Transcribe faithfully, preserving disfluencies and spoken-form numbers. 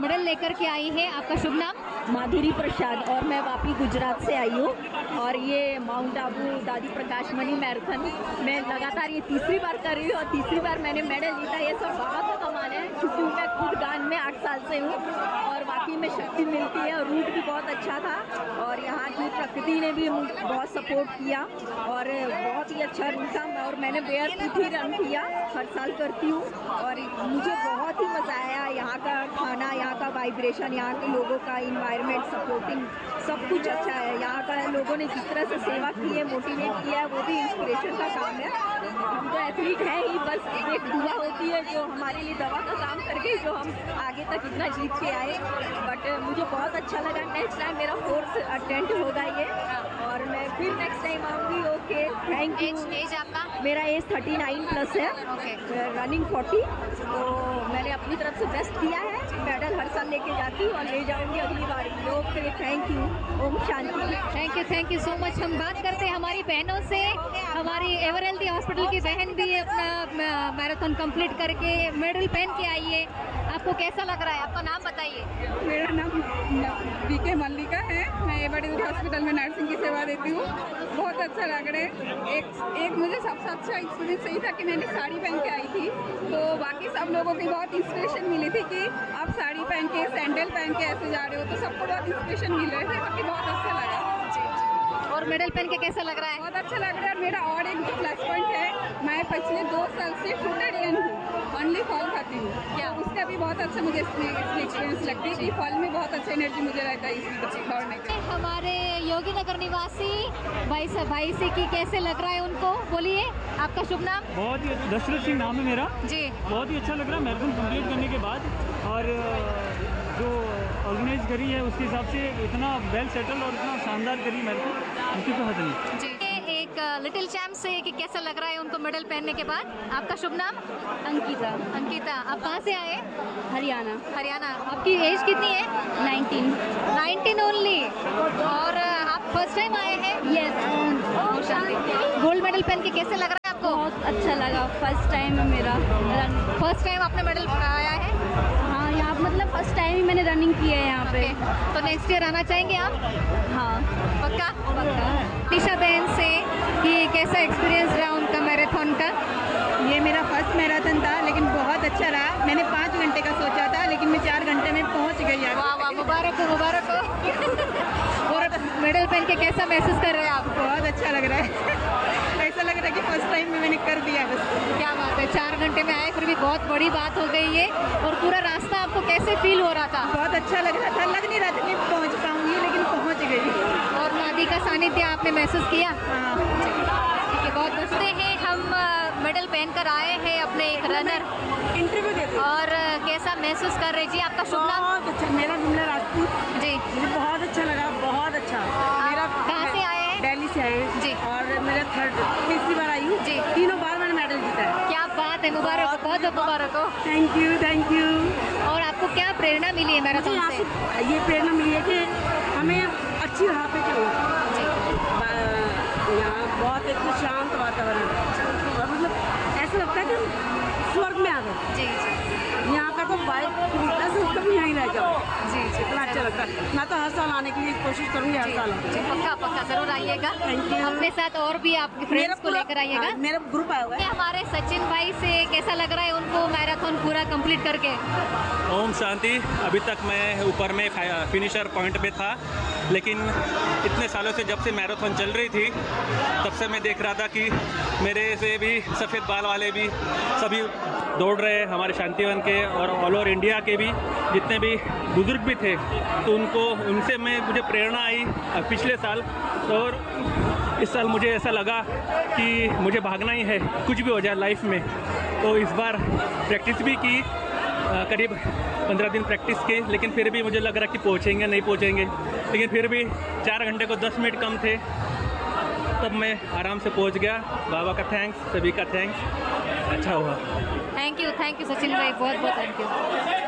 Medal लेकर के आई है। आपका शुभ नाम? माधुरी प्रसाद, और मैं वापी गुजरात से आई हूँ। और ये माउंट आबू दादी प्रकाश मणि मैराथन मैं लगातार ये तीसरी बार कर रही हूँ और तीसरी बार मैंने मेडल जीता। ये सब बाबा का कमाल है, क्योंकि मैं खुद गान में आठ साल से हूँ और वाकई में शक्ति मिलती है। और रूट भी बहुत अच्छा था और यहाँ की प्रकृति ने भी बहुत सपोर्ट किया और बहुत ही अच्छा रूट था। और मैंने बेयर फुट ही रन किया, हर साल करती हूँ और मुझे बहुत ही मज़ा आया। यहाँ का खाना, यहाँ का वाइब्रेशन, यहाँ के लोगों का इन्वायरमेंट सपोर्टिंग, सब कुछ अच्छा है। यहाँ का लोगों ने जिस तरह से सेवा की है, मोटिवेट किया है, वो भी इंस्पिरेशन का काम है। हम तो एथलीट है ही, बस एक दुआ होती है जो हमारे लिए दवा का काम करके जो हम आगे तक इतना जीत के आए। बट मुझे बहुत अच्छा लगा। नेक्स्ट टाइम मेरा फोर्थ अटेम्प्ट होगा ये और मैं फिर नेक्स्ट टाइम आऊँगी। Okay, thank you. एज आपका? मेरा एज थर्टी नाइन प्लस है। ओके, रनिंग फोर्टी, तो मैंने अपनी तरफ से बेस्ट किया है। मेडल हर साल लेके जाती हूँ और ले जाऊँगी अगली बार। Okay, thank you. Om Shanti. Thank you, thank you so much. हम बात करते हैं हमारी बहनों से। हमारी एवर हेल्दी हॉस्पिटल की बहन भी अपना मैराथन कंप्लीट करके मेडल पहन के आई है। आपको कैसा लग रहा है? आपका नाम बताइए। मेरा नाम वी के मल्लिका है। मैं एवर हेल्दी हॉस्पिटल में नर्सिंग की सेवा देती हूँ। बहुत अच्छा लग रहा है। एक एक मुझे सबसे अच्छा एक्सपीरियंस यही था कि मैंने साड़ी पहन के आई थी, तो बाकी सब लोगों की बहुत इंस्पिरेशन मिली थी कि आप साड़ी पहन के, सैंडल पहन के ऐसे जा रहे हो, तो सबको बहुत इंस्पिरेशन मिल रहे थे। बाकी बहुत अच्छा लगा। और मेडल पहन के कैसा लग रहा है? बहुत अच्छा लग रहा है। मेरा और एक जो प्लस पॉइंट है, मैं पिछले दो साल से फ्रूटेरियन हूँ, ओनली फल खाती हूँ। क्या उसका भी बहुत अच्छा मुझे एक्सपीरियंस लगती है कि फल में बहुत अच्छा एनर्जी मुझे रहता है इसी दौड़ने का। हमारे योगी नगर निवासी भाई से भाई से की कैसे लग रहा है उनको, बोलिए। आपका शुभ नाम? बहुत ही दशरथ सिंह नाम है मेरा जी। बहुत ही अच्छा लग रहा है मैराथन कंप्लीट करने के बाद, और जो ऑर्गेनाइज करी है उसके हिसाब से इतना वेल सेटल और इतना शानदार करी मैराथन, उनकी तो हद नहीं। जी। एक लिटिल चैम्प से कि कैसा लग रहा है उनको मेडल पहनने के बाद? आपका शुभ नाम? अंकिता। अंकिता, आप कहाँ से आए? हरियाणा। हरियाणा। आपकी एज कितनी है? नाइनटीन। Nineteen only. और आप फर्स्ट टाइम आए हैं? यस। गोल्ड मेडल पहन के कैसे लग रहा है आपको? बहुत अच्छा लगा। फर्स्ट टाइम है मेरा रन। फर्स्ट टाइम आपने मेडल आया है? हाँ, यहाँ मतलब फर्स्ट टाइम ही मैंने रनिंग की है यहाँ पे। तो नेक्स्ट ईयर आना चाहेंगे आप? हाँ, पक्का? पक्का। टीशा बहन से कि कैसा एक्सपीरियंस रहा उनका मैराथन का? ये मेरा फर्स्ट मैराथन था, लेकिन बहुत अच्छा रहा। मैंने पाँच घंटे का सोचा था, लेकिन मैं चार घंटे में पहुँच गई यार। वाह वाह, मुबारक हो, मुबारक हो। और मेडल पहन के कैसा महसूस कर रहे हैं आप? बहुत अच्छा लग रहा है। ऐसा लग रहा है कि फर्स्ट टाइम में मैंने कर दिया बस। क्या बात है, चार घंटे में आए, फिर भी बहुत बड़ी बात हो गई है। और पूरा रास्ता आपको कैसे फील हो रहा था? बहुत अच्छा लग रहा था। लग नहीं रहा था कि पहुँच पाऊँगी, लेकिन पहुँच गई। और दादी का सानिध्य आपने महसूस किया? हाँ। ठीक है, बहुत बचते हैं। हम मेडल पहनकर आए हैं अपने एक रनर इंटरव्यू देते और कैसा महसूस कर रहे जी? आपका शुभ नाम? बहुत अच्छा। मेरा विमला राजपूत जी। मुझे बहुत अच्छा लगा, बहुत अच्छा। मेरा कहाँ से आए हैं? दिल्ली से आए हैं जी। और मेरा थर्ड तीसरी बार आई हूँ जी। तीनों बार मैंने मेडल जीता है। क्या बात है, मुबारक हो, बहुत बहुत मुबारक हो। Thank you, thank you. और आपको क्या प्रेरणा मिली है मैराथन यहाँ से? से ये प्रेरणा मिली है कि हमें अच्छी राह पे चलो। यहाँ बहुत एक शांत वातावरण है, मतलब ऐसा लगता है कि स्वर्ग में आ गए। जी जी। यहाँ का तो बाइक से कभी यहीं रह जाओ। जी जी, इतना अच्छा लगता है। मैं तो हर साल आने के लिए कोशिश करूँगी, हर साल। जी, पक्का पक्का जरूर आइएगा। Thank you। अपने साथ और भी आपके फ्रेंड्स को लेकर आइएगा। हाँ, मेरा ग्रुप आया हुआ है। हमारे सचिन भाई से कैसा लग रहा है उनको मैराथन पूरा कंप्लीट करके? ओम शांति। अभी तक मैं ऊपर में फिनिशर पॉइंट पे था, लेकिन इतने सालों से जब से मैराथन चल रही थी तब से मैं देख रहा था कि मेरे से भी सफ़ेद बाल वाले भी सभी दौड़ रहे हैं, हमारे शांतिवन के और ऑल ओवर इंडिया के भी जितने भी बुजुर्ग भी थे, तो उनको उनसे मैं मुझे प्रेरणा आई पिछले साल। और इस साल मुझे ऐसा लगा कि मुझे भागना ही है, कुछ भी हो जाए लाइफ में। तो इस बार प्रैक्टिस भी की, करीब पंद्रह दिन प्रैक्टिस की, लेकिन फिर भी मुझे लग रहा कि पहुँचेंगे नहीं पहुँचेंगे, लेकिन फिर भी चार घंटे को दस मिनट कम थे, तब मैं आराम से पहुँच गया। बाबा का थैंक्स, सभी का थैंक्स, अच्छा हुआ। Thank you, thank you Sachin भाई, बहुत बहुत थैंक यू।